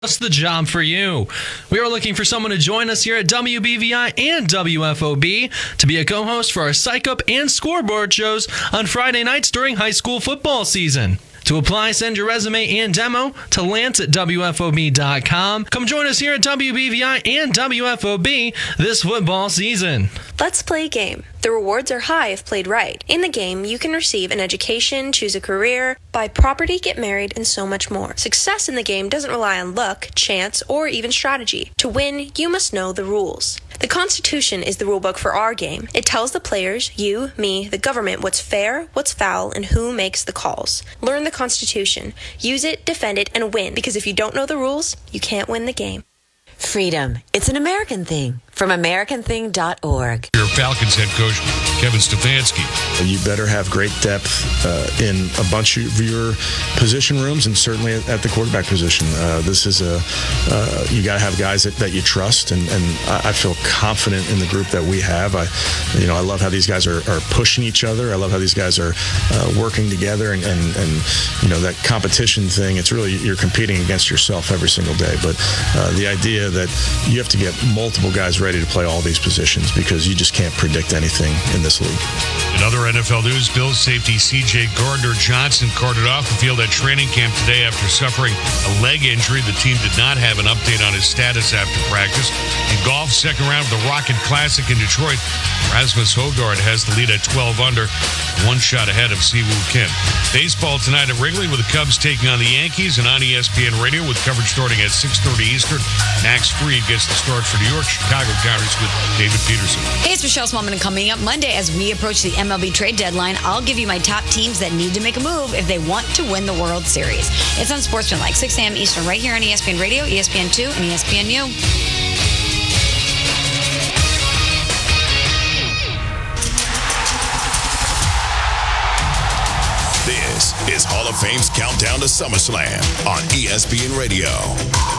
What's the job for you? We are looking for someone to join us here at WBVI and WFOB to be a co-host for our Psych Up and Scoreboard shows on Friday nights during high school football season. To apply, send your resume and demo to lance@WFOB.com. Come join us here at WBVI and WFOB this football season. Let's play a game. The rewards are high if played right. In the game, you can receive an education, choose a career, buy property, get married, and so much more. Success in the game doesn't rely on luck, chance, or even strategy. To win, you must know the rules. The Constitution is the rulebook for our game. It tells the players, you, me, the government, what's fair, what's foul, and who makes the calls. Learn the Constitution. Use it, defend it, and win, because if you don't know the rules, you can't win the game. Freedom. It's an American thing. From AmericanThing.org. Your Falcons head coach, Kevin Stefanski. You better have great depth in a bunch of your position rooms and certainly at the quarterback position. This is you got to have guys that you trust, and I feel confident in the group that we have. I love how these guys are pushing each other. I love how these guys are working together, and that competition thing. It's really, you're competing against yourself every single day. But the idea that you have to get multiple guys ready to play all these positions because you just can't predict anything in this league. In other NFL news, Bills safety C.J. Gardner-Johnson carted off the field at training camp today after suffering a leg injury. The team did not have an update on his status after practice. In golf, second round of the Rocket Classic in Detroit, Rasmus Højgaard has the lead at 12 under, one shot ahead of Si-Woo Kim. Baseball tonight at Wrigley with the Cubs taking on the Yankees, and on ESPN Radio with coverage starting at 6:30 Eastern. Max Fried gets the start for New York. Chicago counters with David Peterson. Hey, it's Michelle Smallman, and coming up Monday as we approach the MLB trade deadline, I'll give you my top teams that need to make a move if they want to win the World Series. It's on Sportsmanlike, 6 a.m. Eastern, right here on ESPN Radio, ESPN2, and ESPNU. This is Hall of Fame's Countdown to SummerSlam on ESPN Radio.